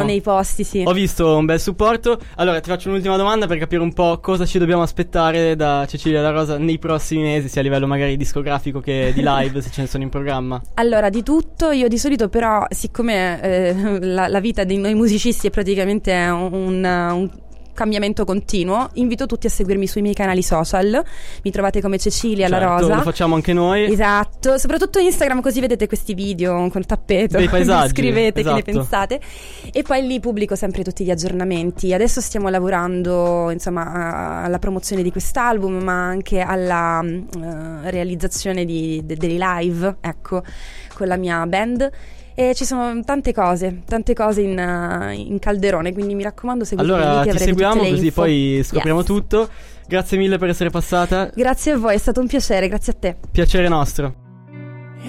nei posti, sì. Ho visto un bel supporto. Allora ti faccio un'ultima domanda per capire un po' cosa ci dobbiamo aspettare da Cecilia La Rosa nei prossimi mesi, sia a livello magari discografico che di live, se ce ne sono in programma. Allora, di tutto. Io di solito però, siccome la vita di noi musicisti è praticamente un cambiamento continuo, invito tutti a seguirmi sui miei canali social. Mi trovate come Cecilia La Rosa. Lo facciamo anche noi. Esatto, soprattutto Instagram, così vedete questi video con il tappeto, dei paesaggi. Scrivete esatto. che ne pensate. E poi lì pubblico sempre tutti gli aggiornamenti. Adesso stiamo lavorando, insomma, alla promozione di quest'album, ma anche alla realizzazione dei live, ecco, con la mia band. E ci sono tante cose in calderone, quindi mi raccomando, seguitemi. Allora che ti avrete seguiamo, tutte le così info. poi scopriamo Yes. tutto. Grazie mille per essere passata. Grazie a voi, è stato un piacere, grazie a te. Piacere nostro.